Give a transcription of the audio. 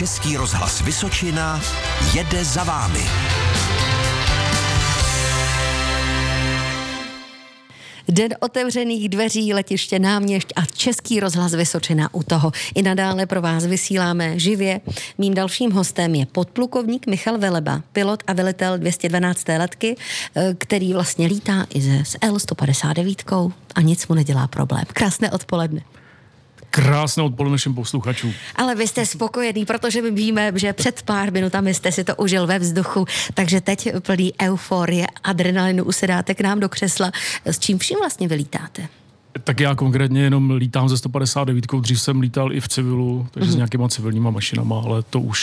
Český rozhlas Vysočina jede za vámi. Den otevřených dveří, letiště Náměšť a Český rozhlas Vysočina u toho. I nadále pro vás vysíláme živě. Mým dalším hostem je podplukovník Michal Veleba, pilot a velitel 212. letky, který vlastně lítá i s L-159 a nic mu nedělá problém. Krásné odpoledne. Krásné odpoledne všem posluchačům. Ale vy jste spokojený, protože my víme, že před pár minutami jste si to užil ve vzduchu, takže teď plný euforie, adrenalinu usedáte k nám do křesla. S čím vším vlastně vylítáte? Tak já konkrétně jenom lítám ze 159, dřív jsem lítal i v civilu, takže s nějakýma civilníma mašinama, ale to už